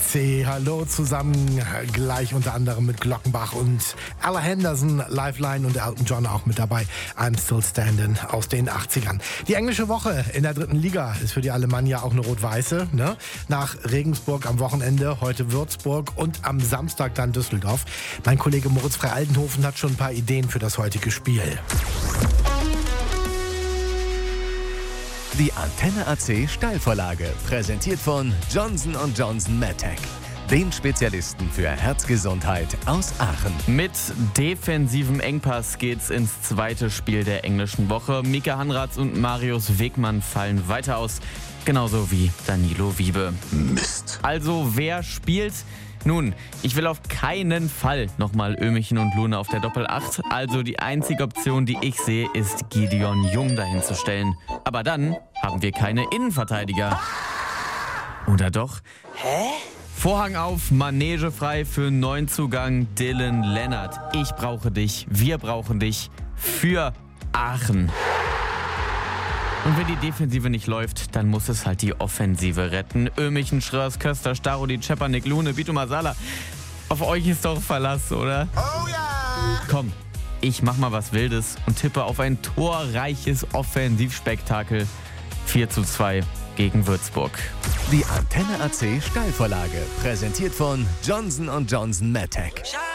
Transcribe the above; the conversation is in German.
Die Antenne AC Steilvorlage, präsentiert von Johnson & Johnson MedTech, den Spezialisten für Herzgesundheit aus Aachen. Mit defensivem Engpass geht's ins zweite Spiel der englischen Woche. Mika Hanrath und Marius Wegmann fallen weiter aus, genauso wie Danilo Wiebe. Mist. Also wer spielt? Nun, ich will auf keinen Fall nochmal Ömichen und Lune auf der Doppel-8. Also die einzige Option, die ich sehe, ist Gideon Jung dahin zu stellen. Aber dann haben wir keine Innenverteidiger. Oder doch? Vorhang auf, Manege frei für Neuzugang Dylan Lennart. Ich brauche dich, wir brauchen dich für Aachen. Und wenn die Defensive nicht läuft, dann muss es halt die Offensive retten. Ömichen, Schröers, Köster, Starudi, Czepanik, Lune, Bitu Masala. Auf euch ist doch Verlass, oder? Oh ja! Komm, ich mach mal was Wildes und tippe auf ein torreiches Offensivspektakel. 4:2 gegen Würzburg. Die Antenne AC Steilvorlage, präsentiert von Johnson & Johnson MedTech.